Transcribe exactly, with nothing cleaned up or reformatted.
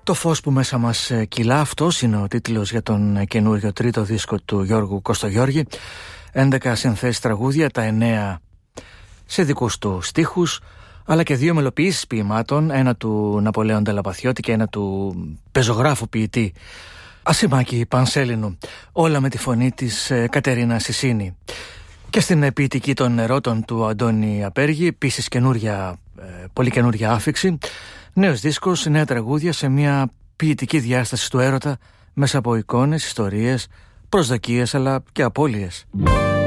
Το φως που μέσα μας κυλά, αυτός είναι ο τίτλος για τον καινούριο τρίτο δίσκο του Γιώργου Κωστογιώργη. έντεκα συνθέσεις τραγούδια, τα εννέα σε δικούς του στίχους, αλλά και δύο μελοποιήσεις ποιημάτων, ένα του Ναπολέον Τελαπαθιώτη και ένα του πεζογράφου ποιητή Ασημάκη Πανσέλινου, όλα με τη φωνή της Κατερίνα Σισίνη. Και στην ποιητική των ερώτων του Αντώνη Απέργη, επίσης καινούρια, πολύ καινούρια άφιξη, νέος δίσκος, νέα τραγούδια σε μια ποιητική διάσταση του έρωτα μέσα από εικόνες, ιστορίες, προσδοκίες αλλά και απώλειες.